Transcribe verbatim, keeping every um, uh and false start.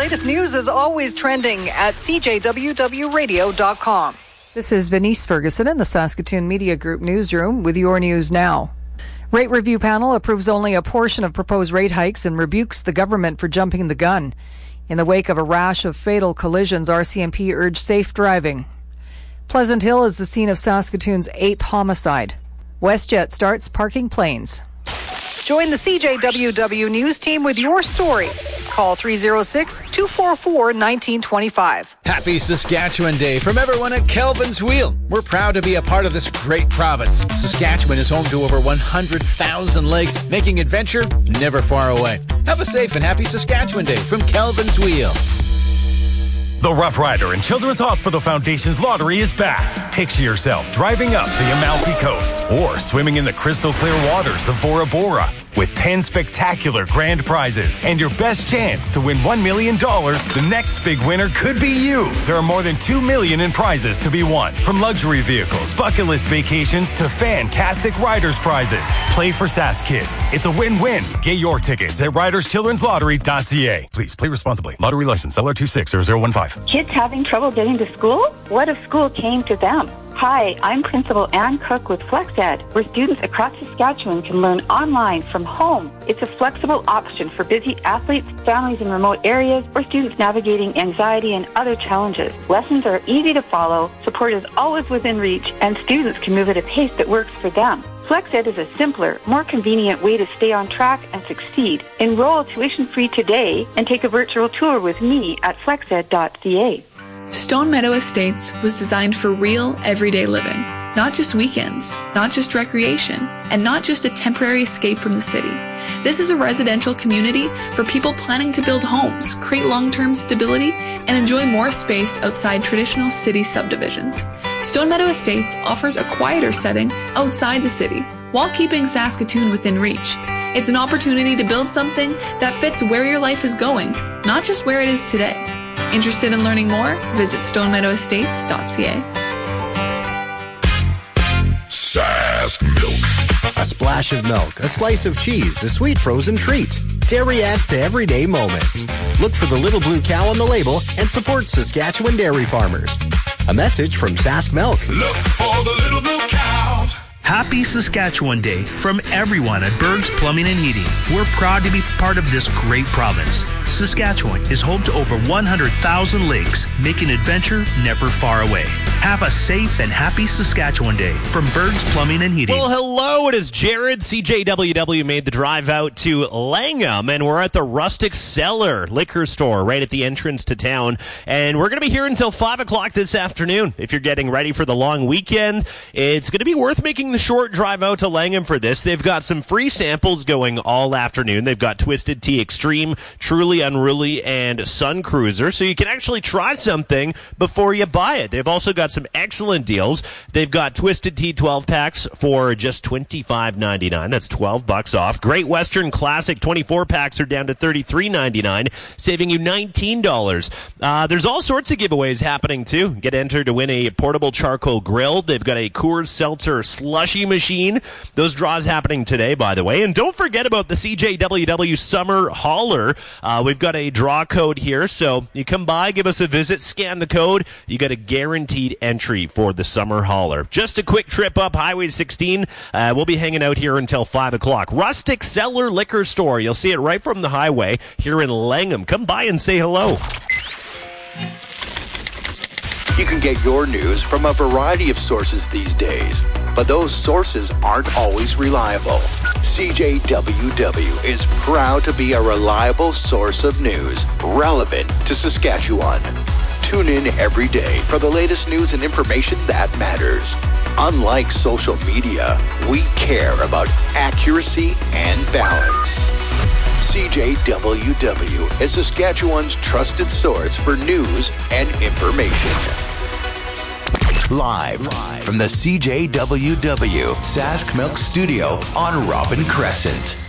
latest news is always trending at c j w w radio dot com. This is Venice Ferguson in the Saskatoon Media Group newsroom with your news now. Rate review panel approves only a portion of proposed rate hikes and rebukes the government for jumping the gun. In the wake of a rash of fatal collisions, R C M P urged safe driving. Pleasant Hill is the scene of Saskatoon's eighth homicide. WestJet starts parking planes. Join the C J W W News team with your story. Call three oh six, two four four, one nine two five. Happy Saskatchewan Day from everyone at Kelvin's Wheel. We're proud to be a part of this great province. Saskatchewan is home to over one hundred thousand lakes, making adventure never far away. Have a safe and happy Saskatchewan Day from Kelvin's Wheel. The Rough Rider and Children's Hospital Foundation's lottery is back. Picture yourself driving up the Amalfi Coast or swimming in the crystal clear waters of Bora Bora with ten spectacular grand prizes and your best chance to win one million dollars. The next big winner could be you. There are more than two million dollars in prizes to be won, from luxury vehicles, bucket list vacations to fantastic Riders prizes. Play for Sask Kids. It's a win-win. Get your tickets at riders children's lottery dot c a. Please play responsibly. Lottery license L R two six zero zero one five. Kids having trouble getting to school? What if school came to them? Hi, I'm Principal Ann Cook with FlexEd, where students across Saskatchewan can learn online from home. It's a flexible option for busy athletes, families in remote areas, or students navigating anxiety and other challenges. Lessons are easy to follow, support is always within reach, and students can move at a pace that works for them. FlexEd is a simpler, more convenient way to stay on track and succeed. Enroll tuition-free today and take a virtual tour with me at flexed dot c a. Stone Meadow Estates was designed for real, everyday living. Not just weekends, not just recreation, and not just a temporary escape from the city. This is a residential community for people planning to build homes, create long-term stability, and enjoy more space outside traditional city subdivisions. Stone Meadow Estates offers a quieter setting outside the city, while keeping Saskatoon within reach. It's an opportunity to build something that fits where your life is going, not just where it is today. Interested in learning more? Visit stone meadow estates dot c a. Sask Milk. A splash of milk, a slice of cheese, a sweet frozen treat. Dairy adds to everyday moments. Look for the little blue cow on the label and support Saskatchewan dairy farmers. A message from Sask Milk. Look for the little blue cow. Happy Saskatchewan Day from everyone at Berg's Plumbing and Heating. We're proud to be part of this great province. Saskatchewan is home to over one hundred thousand lakes, making adventure never far away. Have a safe and happy Saskatchewan Day from Berg's Plumbing and Heating. Well, hello, it is Jared. C J W W made the drive out to Langham, and we're at the Rustic Cellar liquor store right at the entrance to town. And we're going to be here until five o'clock this afternoon. If you're getting ready for the long weekend, it's going to be worth making the short drive out to Langham for this. They've got some free samples going all afternoon. They've got Twisted Tea Extreme, Truly Unruly, and Sun Cruiser, so you can actually try something before you buy it. They've also got some excellent deals. They've got Twisted Tea twelve packs for just twenty-five ninety-nine. That's twelve bucks off. Great Western Classic twenty-four packs are down to thirty-three ninety-nine, saving you nineteen dollars. Uh, there's all sorts of giveaways happening, too. Get entered to win a portable charcoal grill. They've got a Coors Seltzer slushy machine. Those draws happening today, by the way. And don't forget about the C J W W Summer Hauler. Uh, we've got a draw code here, so you come by, give us a visit, scan the code. You got a guaranteed entry for the Summer Hauler. Just a quick trip up Highway sixteen. Uh, we'll be hanging out here until five o'clock. Rustic Cellar Liquor Store. You'll see it right from the highway here in Langham. Come by and say hello. You can get your news from a variety of sources these days, but those sources aren't always reliable. C J W W is proud to be a reliable source of news relevant to Saskatchewan. Tune in every day for the latest news and information that matters. Unlike social media, we care about accuracy and balance. C J W W is Saskatchewan's trusted source for news and information. Live from the C J W W Sask Milk Studio on Robin Crescent.